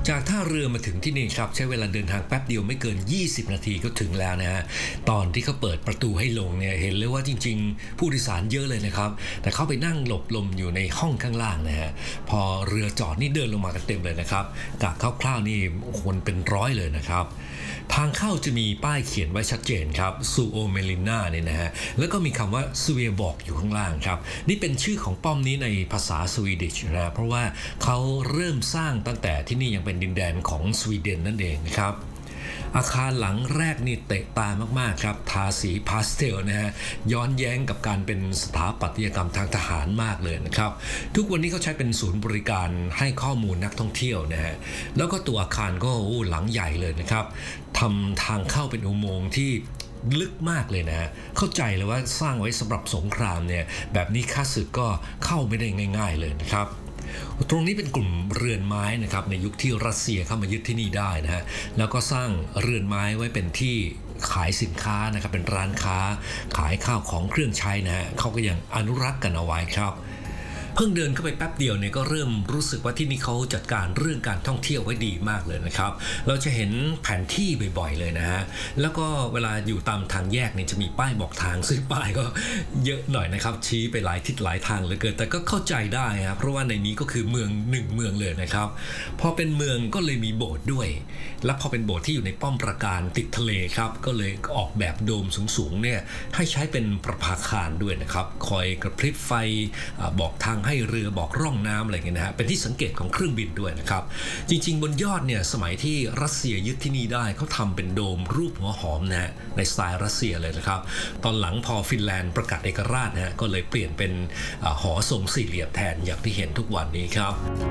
จากท่าเรือมาถึงที่นี่ครับใช้เวลาเดินทางแป๊บเดียวไม่เกิน20นาทีก็ถึงแล้วนะฮะตอนที่เขาเปิดประตูให้ลงเนี่ยเห็นเลยว่าจริงๆผู้โดยสารเยอะเลยนะครับแต่เขาไปนั่งหลบลมอยู่ในห้องข้างล่างนะฮะพอเรือจอดนี่เดินลงมากันเต็มเลยนะครับกะคร่าวๆนี่คนเป็นร้อยเลยนะครับทางเข้าจะมีป้ายเขียนไว้ชัดเจนครับซูโอเมลิน่าเนี่ยนะฮะแล้วก็มีคำว่าสเวียบอกอยู่ข้างล่างครับนี่เป็นชื่อของป้อมนี้ในภาษาสวีดิชนะเพราะว่าเขาเริ่มสร้างตั้งแต่ที่นี่ยังเป็นดินแดนของสวีเดนนั่นเองนะครับอาคารหลังแรกนี่เตะตามากๆครับทาสีพาสเทลนะฮะย้อนแย้งกับการเป็นสถาปัตยกรรมทางทหารมากเลยนะครับทุกวันนี้เขาใช้เป็นศูนย์บริการให้ข้อมูลนักท่องเที่ยวนะฮะแล้วก็ตัวอาคารก็หลังใหญ่เลยนะครับทำทางเข้าเป็นอุโมงค์ที่ลึกมากเลยนะเข้าใจเลยว่าสร้างไว้สำหรับสงครามเนี่ยแบบนี้ข้าศึกก็เข้าไม่ได้ง่ายๆเลยนะครับตรงนี้เป็นกลุ่มเรือนไม้นะครับในยุคที่รัสเซียเข้ามายึดที่นี่ได้นะฮะแล้วก็สร้างเรือนไม้ไว้เป็นที่ขายสินค้านะครับเป็นร้านค้าขายข้าวของเครื่องใช้นะฮะเขาก็ยังอนุรักษ์กันเอาไว้ครับเพิ่งเดินเข้าไปแป๊บเดียวเนี่ยก็เริ่มรู้สึกว่าที่นี่เขาจัดการเรื่องการท่องเที่ยวไว้ดีมากเลยนะครับเราจะเห็นแผนที่บ่อยๆเลยนะฮะแล้วก็เวลาอยู่ตามทางแยกเนี่ยจะมีป้ายบอกทางซึ่งป้ายก็เยอะหน่อยนะครับชี้ไปหลายทิศหลายทางเหลือเกินแต่ก็เข้าใจได้ครับเพราะว่าในนี้ก็คือเมืองหนึ่งเมืองเลยนะครับพอเป็นเมืองก็เลยมีโบสถ์ด้วยและพอเป็นโบสถ์ที่อยู่ในป้อมปราการติดทะเลครับก็เลยออกแบบโดมสูงๆเนี่ยให้ใช้เป็นประภาคารด้วยนะครับคอยกระพริบไฟบอกทางให้เรือบอกร่องน้ำอะไรเงี้ยนะฮะเป็นที่สังเกตของเครื่องบินด้วยนะครับจริงๆบนยอดเนี่ยสมัยที่รัสเซียยึดที่นี่ได้เขาทำเป็นโดมรูปหัวหอมนะฮะในสไตล์รัสเซียเลยนะครับตอนหลังพอฟินแลนด์ประกาศเอกราชนะฮะก็เลยเปลี่ยนเป็นหอทรงสี่เหลี่ยมแทนอย่างที่เห็นทุกวันนี้ครับ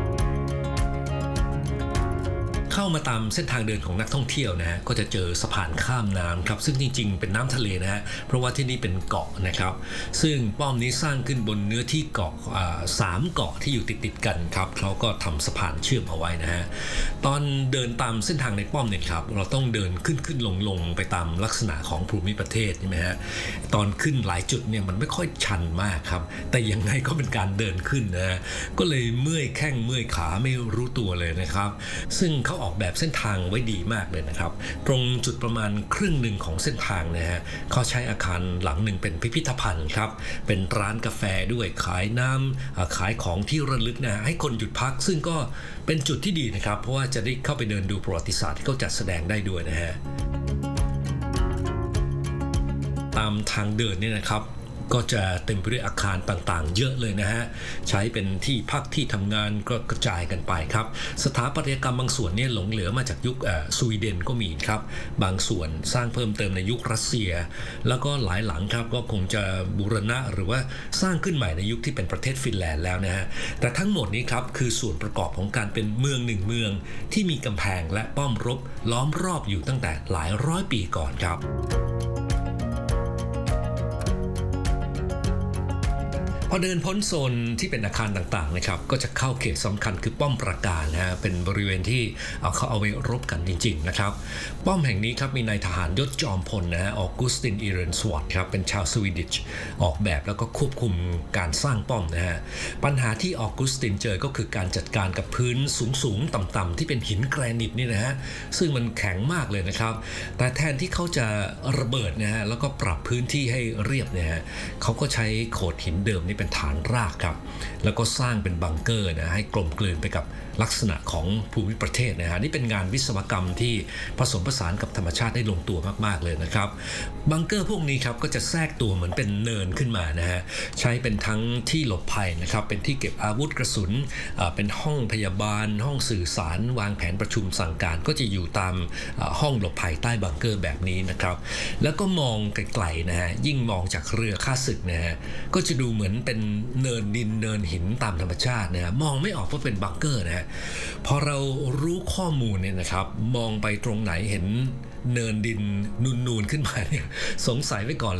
เข้ามาตามเส้นทางเดินของนักท่องเที่ยวนะฮะก็จะเจอสะพานข้ามน้ำครับซึ่งจริงๆเป็นน้ำทะเลนะฮะเพราะว่าที่นี่เป็นเกาะนะครับซึ่งป้อมนี้สร้างขึ้นบนเนื้อที่เกาะ3เกาะที่อยู่ติดกันครับเขาก็ทำสะพานเชื่อมเอาไว้นะฮะตอนเดินตามเส้นทางในป้อมเนี่ยครับเราต้องเดินขึ้นลงไปตามลักษณะของภูมิประเทศใช่ไหมฮะตอนขึ้นหลายจุดเนี่ยมันไม่ค่อยชันมากครับแต่ยังไงก็เป็นการเดินขึ้นนะฮะก็เลยเมื่อยแข้งเมื่อยขาไม่รู้ตัวเลยนะครับซึ่งเขาออกแบบเส้นทางไว้ดีมากเลยนะครับตรงจุดประมาณครึ่งหนึ่งของเส้นทางนะฮะเขาใช้อาคารหลังหนึ่งเป็นพิพิธภัณฑ์ครับเป็นร้านกาแฟด้วยขายน้ำขายของที่ระลึกนะให้คนหยุดพักซึ่งก็เป็นจุดที่ดีนะครับเพราะว่าจะได้เข้าไปเดินดูประวัติศาสตร์ที่เขาจัดแสดงได้ด้วยนะฮะตามทางเดินนี่นะครับก็จะเต็มไปด้วยอาคารต่างๆเยอะเลยนะฮะใช้เป็นที่พักที่ทำงานก็กระจายกันไปครับสถาปัตยกรรมบางส่วนเนี่ยหลงเหลือมาจากยุคสวีเดนก็มีครับบางส่วนสร้างเพิ่มเติมในยุครัสเซียแล้วก็หลายหลังครับก็คงจะบูรณะหรือว่าสร้างขึ้นใหม่ในยุคที่เป็นประเทศฟินแลนด์แล้วนะฮะแต่ทั้งหมดนี้ครับคือส่วนประกอบของการเป็นเมืองหนึ่งเมืองที่มีกำแพงและป้อมรบล้อมรอบอยู่ตั้งแต่หลายร้อยปีก่อนครับพอเดินพ้นโซนที่เป็นอาคารต่างๆนะครับก็จะเข้าเขตสำคัญคือป้อมปราการนะฮะเป็นบริเวณที่เขาเอาไว้รบกันจริงๆนะครับป้อมแห่งนี้ครับมีนายทหารยศจอมพลนะฮะออกุสตินอีเรนสวอตครับเป็นชาวสวีดิชออกแบบแล้วก็ควบคุมการสร้างป้อมนะฮะปัญหาที่ออกุสตินเจอก็คือการจัดการกับพื้นสูงๆต่ำๆที่เป็นหินแกรนิตนี่นะฮะซึ่งมันแข็งมากเลยนะครับแต่แทนที่เขาจะระเบิดนะฮะแล้วก็ปรับพื้นที่ให้เรียบเนี่ยเขาก็ใช้โขดหินเดิมนี่เป็นฐานรากครับแล้วก็สร้างเป็นบังเกอร์นะให้กลมกลืนไปกับลักษณะของภูมิประเทศนะฮะนี่เป็นงานวิศวกรรมที่ผสมผสานกับธรรมชาติได้ลงตัวมากๆเลยนะครับบังเกอร์พวกนี้ครับก็จะแทรกตัวเหมือนเป็นเนินขึ้นมานะฮะใช้เป็นทั้งที่หลบภัยนะครับเป็นที่เก็บอาวุธกระสุนเป็นห้องพยาบาลห้องสื่อสารวางแผนประชุมสั่งการก็จะอยู่ตามห้องหลบภัยใต้บังเกอร์แบบนี้นะครับแล้วก็มองไกลๆนะฮะยิ่งมองจากเรือข้าศึกนะฮะก็จะดูเหมือนเป็นเนินดินเนินหินตามธรรมชาตินะฮะมองไม่ออกว่าเป็นบังเกอร์นะฮะพอเรารู้ข้อมูลเนี่ยนะครับมองไปตรงไหนเห็นเนินดินนูนๆขึ้นมาเนี่ยสงสัยไว้ก่อน